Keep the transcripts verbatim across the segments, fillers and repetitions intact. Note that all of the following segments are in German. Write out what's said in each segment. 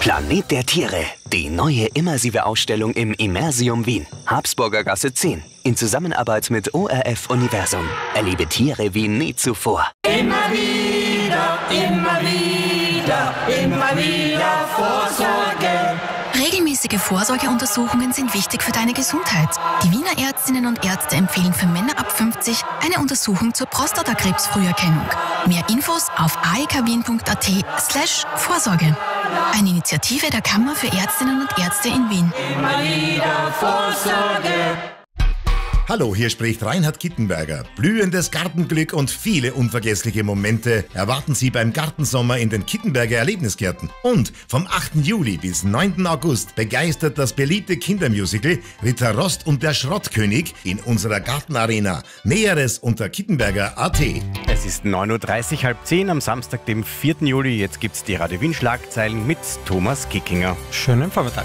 Planet der Tiere, die neue immersive Ausstellung im Immersium Wien, Habsburger Gasse zehn, in Zusammenarbeit mit O R F Universum. Erlebe Tiere wie nie zuvor. Immer wieder, immer wieder, immer wieder Vorsorge. Regelmäßige Vorsorgeuntersuchungen sind wichtig für deine Gesundheit. Die Wiener Ärztinnen und Ärzte empfehlen für Männer ab fünfzig eine Untersuchung zur Prostatakrebsfrüherkennung. Mehr Infos auf aekwien punkt at slash Vorsorge. Eine Initiative der Kammer für Ärztinnen und Ärzte in Wien. Immer wieder Vorsorge. Hallo, hier spricht Reinhard Kittenberger. Blühendes Gartenglück und viele unvergessliche Momente erwarten Sie beim Gartensommer in den Kittenberger Erlebnisgärten. Und vom achten Juli bis neunten August begeistert das beliebte Kindermusical Ritter Rost und der Schrottkönig in unserer Gartenarena. Näheres unter kittenberger punkt at. Es ist neun Uhr dreißig, halb zehn am Samstag, dem vierten Juli. Jetzt gibt's die Radio Wien Schlagzeilen mit Thomas Kickinger. Schönen Vormittag.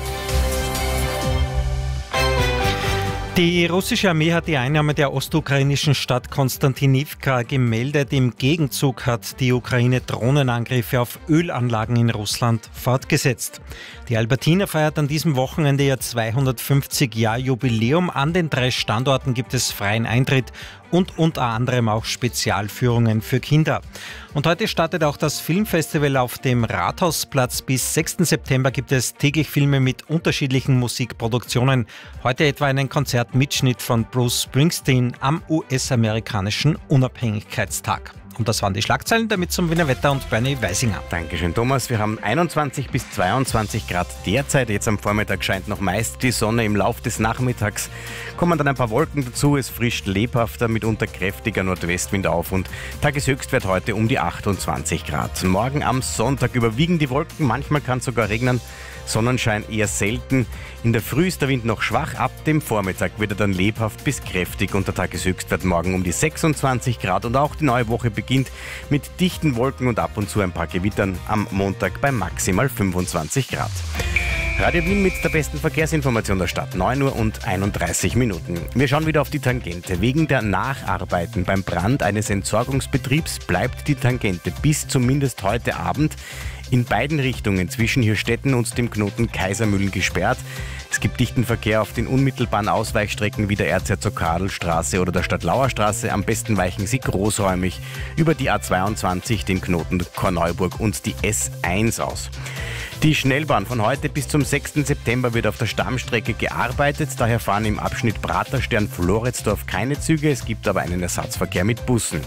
Die russische Armee hat die Einnahme der ostukrainischen Stadt Konstantinivka gemeldet. Im Gegenzug hat die Ukraine Drohnenangriffe auf Ölanlagen in Russland fortgesetzt. Die Albertina feiert an diesem Wochenende ihr zweihundertfünfzig Jahr Jubiläum. An den drei Standorten gibt es freien Eintritt und unter anderem auch Spezialführungen für Kinder. Und heute startet auch das Filmfestival auf dem Rathausplatz. Bis sechsten September gibt es täglich Filme mit unterschiedlichen Musikproduktionen. Heute etwa einen Konzertmitschnitt von Bruce Springsteen am U S-amerikanischen Unabhängigkeitstag. Und das waren die Schlagzeilen, damit zum Wiener Wetter und Bernie Weisinger. Dankeschön, Thomas. Wir haben einundzwanzig bis zweiundzwanzig Grad derzeit. Jetzt am Vormittag scheint noch meist die Sonne. Im Laufe des Nachmittags kommen dann ein paar Wolken dazu. Es frischt lebhafter, mitunter kräftiger Nordwestwind auf. Und Tageshöchstwert heute um die achtundzwanzig Grad. Morgen am Sonntag überwiegen die Wolken. Manchmal kann es sogar regnen. Sonnenschein eher selten. In der Früh ist der Wind noch schwach. Ab dem Vormittag wird er dann lebhaft bis kräftig und der Tageshöchstwert morgen um die sechsundzwanzig Grad. Und auch die neue Woche beginnt mit dichten Wolken und ab und zu ein paar Gewittern. Am Montag bei maximal fünfundzwanzig Grad. Radio Wien mit der besten Verkehrsinformation der Stadt. neun Uhr und einunddreißig Minuten. Wir schauen wieder auf die Tangente. Wegen der Nacharbeiten beim Brand eines Entsorgungsbetriebs bleibt die Tangente bis zumindest heute Abend in beiden Richtungen zwischen Hirstetten und dem Knoten Kaisermühlen gesperrt. Es gibt dichten Verkehr auf den unmittelbaren Ausweichstrecken wie der Erzherzog-Karl-Straße oder der Stadtlauer Straße. Am besten weichen Sie großräumig über die A zweiundzwanzig, den Knoten Korneuburg und die S eins aus. Die Schnellbahn von heute bis zum sechsten September wird auf der Stammstrecke gearbeitet. Daher fahren im Abschnitt Praterstern-Floridsdorf keine Züge. Es gibt aber einen Ersatzverkehr mit Bussen.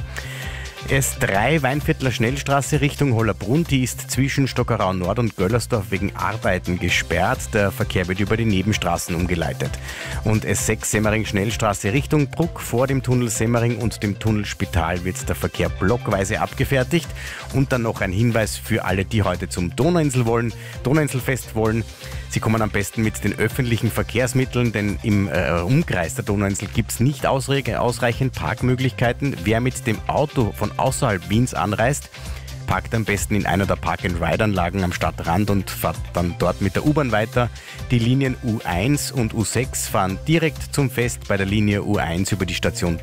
S drei Weinviertler Schnellstraße Richtung Hollerbrunn, die ist zwischen Stockerau Nord und Göllersdorf wegen Arbeiten gesperrt. Der Verkehr wird über die Nebenstraßen umgeleitet. Und S sechs Semmering Schnellstraße Richtung Bruck, vor dem Tunnel Semmering und dem Tunnel Spital wird der Verkehr blockweise abgefertigt. Und dann noch ein Hinweis für alle, die heute zum Donauinsel wollen, Donauinselfest wollen. Sie kommen am besten mit den öffentlichen Verkehrsmitteln, denn im äh, Umkreis der Donauinsel gibt es nicht ausreichend Parkmöglichkeiten. Wer mit dem Auto von außerhalb Wiens anreist, parkt am besten in einer der Park-and-Ride-Anlagen am Stadtrand und fährt dann dort mit der U-Bahn weiter. Die Linien U eins und U sechs fahren direkt zum Fest, bei der Linie U eins über die Station